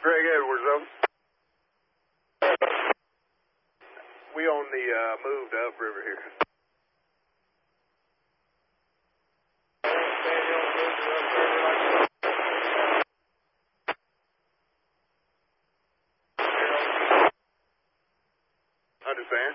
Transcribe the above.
Greg Edwards, though. We on the move to upriver here. Understand?